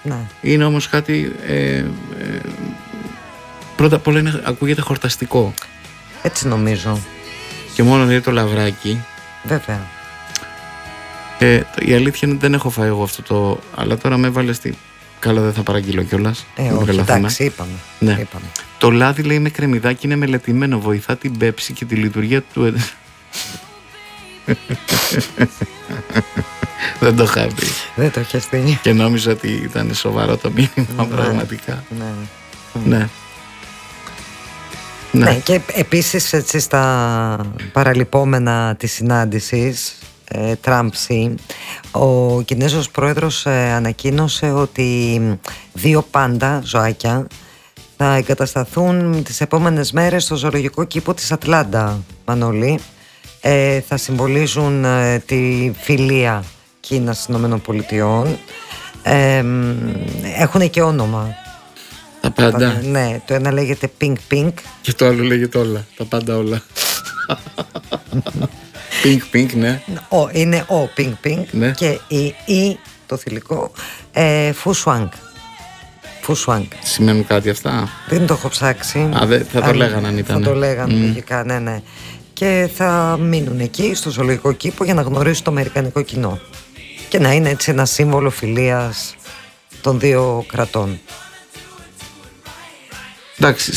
Ναι. Είναι όμως κάτι πρώτα απ' όλα ακούγεται χορταστικό. Έτσι νομίζω. Και μόνο λέει το λαβράκι. Βέβαια. Η αλήθεια είναι ότι δεν έχω φάει εγώ αυτό το. Αλλά τώρα με έβαλε στη. Καλά, δεν θα παραγγείλω κιόλας. Όχι, εντάξει, είπαμε. Ναι. είπαμε. Το λάδι λέει με κρεμμυδάκι, είναι μελετημένο. Βοηθά την πέψη και τη λειτουργία του. Δεν το είχα πει. Δεν το είχες πει. Και νόμιζα ότι ήταν σοβαρό το μήνυμα, πραγματικά. Ναι. Ναι, και επίσης έτσι στα παραλυπόμενα της συνάντησης Τραμπ-Σι, ο Κινέζος πρόεδρος ανακοίνωσε ότι 2 πάντα ζωάκια θα εγκατασταθούν τις επόμενες μέρες στο ζωολογικό κήπο της Ατλάντα, Μανώλη. Θα συμβολίζουν τη φιλία Κίνας των ΗΠΑ. Έχουν και όνομα. Τα πάντα. Ναι, το ένα λέγεται Pink Pink και το άλλο λέγεται όλα. Τα πάντα όλα. Pink Pink, ναι. Είναι ο Pink Pink, ναι. Και η το θηλυκό Fushuang. Σημαίνουν κάτι αυτά? Δεν το έχω ψάξει. Θα το λέγανε αν ήταν. Θα το λέγανε λογικά, ναι. Και θα μείνουν εκεί στο ζωολογικό κήπο για να γνωρίσουν το αμερικανικό κοινό και να είναι έτσι ένα σύμβολο φιλίας των 2 κρατών. Εντάξει,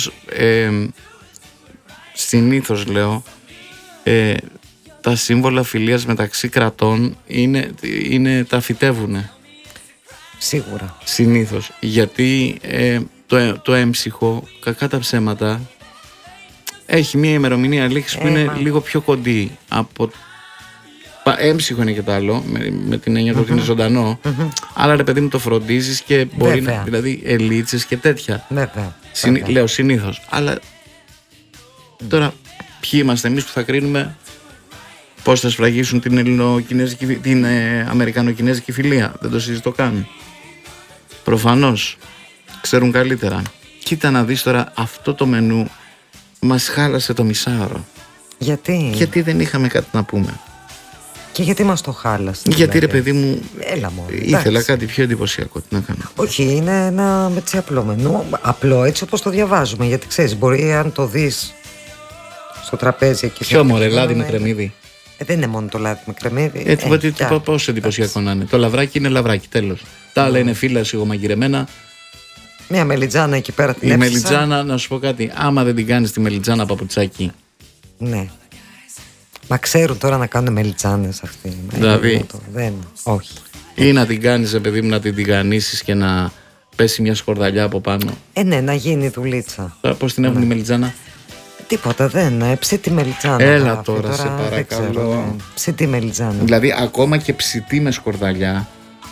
συνήθως λέω τα σύμβολα φιλίας μεταξύ κρατών τα φυτεύουνε. Σίγουρα. Συνήθως. Γιατί το έμψυχο, κακά τα ψέματα, έχει μια ημερομηνία λήξης που είναι λίγο πιο κοντή από. Έμψυχο είναι και το άλλο, με την έννοια ότι είναι ζωντανό. Αλλά ρε παιδί μου, το φροντίζεις και μπορεί να. Δηλαδή ελίτσες και τέτοια. Βέβαια. Λέω συνήθως. Αλλά τώρα ποιοι είμαστε εμείς που θα κρίνουμε πώς θα σφραγίσουν την αμερικανο-κινέζικη φιλία? Δεν το συζητώ καν. Προφανώς ξέρουν καλύτερα. Κοίτα να δεις τώρα, αυτό το μενού μας χάλασε το μισάωρο. Γιατί δεν είχαμε κάτι να πούμε. Και γιατί μας το χάλασε? Γιατί ρε παιδί μου, ήθελα κάτι πιο εντυπωσιακό. Τι να κάνω? Όχι, είναι ένα έτσι απλό μενού. Απλό έτσι όπως το διαβάζουμε. Γιατί ξέρεις, μπορεί αν το δεις στο τραπέζι εκεί. Ποιο μωρέ, λάδι με κρεμμύδι? Δεν είναι μόνο το λάδι με κρεμμύδι. Έτσι, πόσο εντυπωσιακό να είναι? Το λαβράκι είναι λαβράκι, τέλος. Τα άλλα είναι φύλλα σιγομαγειρεμένα. Μια μελιτζάνα εκεί πέρα την Η μελιτζάνα, να σου πω κάτι, άμα δεν την κάνεις τη μελιτζάνα παπουτσάκι. Ναι. Μα ξέρουν τώρα να κάνουν μελιτζάνες αυτοί. Δηλαδή. Όχι. Ή να την κάνεις, παιδί μου, να την τηγανίσεις και να πέσει μια σκορδαλιά από πάνω. Ναι, να γίνει δουλίτσα. Πώς την έχουν η μελιτζάνα? Τίποτα, δεν. Ψητή μελιτζάνα. Έλα τώρα, σε παρακαλώ. Ψητή μελιτζάνα. Δηλαδή, ακόμα και ψητή με σκορδαλιά.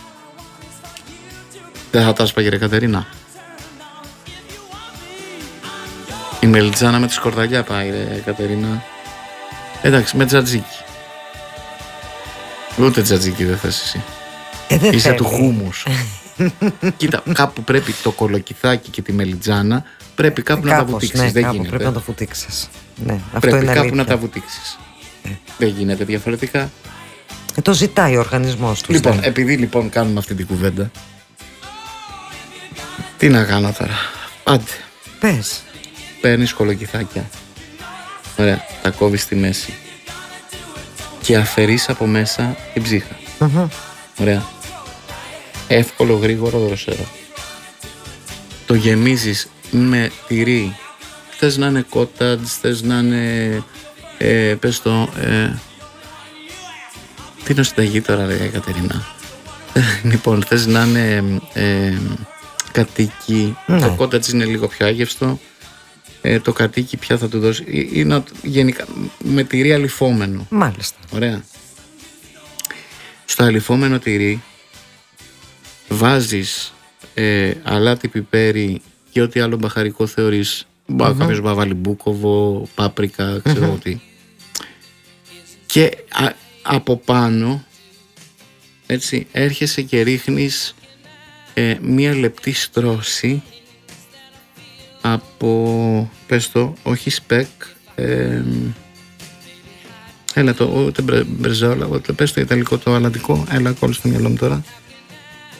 Δεν θα τα σπαγε ρε Κατερίνα? Η μελιτζάνα με τη σκορδαλιά πάει ρε Κατερίνα. Εντάξει, με τζατζίκι. Ούτε τζατζίκι δεν θες εσύ. Είσαι του χούμους. Κοίτα, κάπου πρέπει το κολοκυθάκι και τη μελιτζάνα πρέπει κάπου να τα βουτήξεις. Ναι, δεν κάπου γίνεται. πρέπει να τα βουτήξεις. Ναι, αυτό πρέπει είναι κάπου αλήθεια. να τα βουτήξεις. Δεν γίνεται διαφορετικά. Το ζητάει ο οργανισμός του. Λοιπόν, επειδή λοιπόν κάνουμε αυτή την κουβέντα, τι να κάνω τώρα? Άντε. Πες. Παίρνεις κολοκυθάκια. Ωραία, τα κόβεις στη μέση και αφαιρείς από μέσα την ψύχα. Ωραία. Εύκολο, γρήγορο, δροσερό. Το γεμίζεις με τυρί. Θες να είναι cottage, θες να είναι πες το τι είναι συνταγή τώρα ρε Κατερίνα? Λοιπόν, θες να είναι κατοίκι. Το cottage είναι λίγο πιο άγευστο. Το κατοίκι πια θα του δώσει, είναι γενικά με τυρί αλυφόμενο. Μάλιστα. Ωραία. Στο αλυφόμενο τυρί βάζεις αλάτι, πιπέρι και ό,τι άλλο μπαχαρικό θεωρείς. Μπορεί κάποιος να βάλει μπούκοβο, πάπρικα, ξέρω τι. Και από πάνω έτσι έρχεσαι και ρίχνεις μία λεπτή στρώση από, πες το, όχι σπεκ, έλα το, ούτε μπρεζόλα, πες το ιταλικό, το αλλαντικό, έλα κόλλησε στο μυαλό μου τώρα.